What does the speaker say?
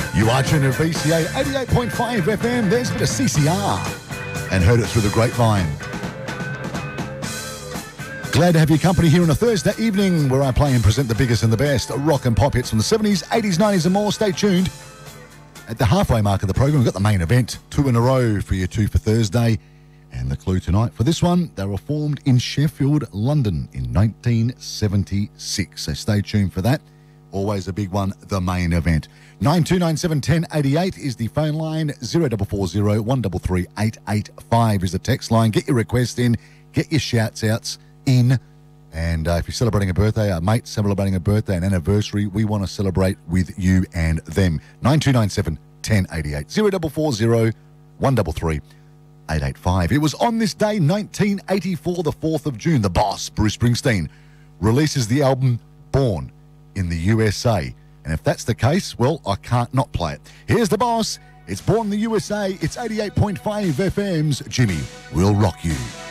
You are tuned to VCA 88.5 FM. There's a bit of CCR and heard it through the grapevine. Glad to have your company here on a Thursday evening where I play and present the biggest and the best rock and pop hits from the 70s, 80s, 90s and more. Stay tuned. At the halfway mark of the program, we've got the main event. 2 in a row for you two for Thursday. And the clue tonight for this one, they were formed in Sheffield, London in 1976. So stay tuned for that. Always a big one, the main event. 9297 1088 is the phone line. 0440 133 885 is the text line. Get your request in. Get your shouts outs in. And if you're celebrating a birthday, a mate celebrating a birthday, an anniversary, we want to celebrate with you and them. 9297 1088. 0440 133 885. It was on this day, 1984, the 4th of June, the boss, Bruce Springsteen, releases the album Born in the USA. And if that's the case, well, I can't not play it. Here's the boss. It's Born in the USA. It's 88.5 FM's Jimmy Will Rock You.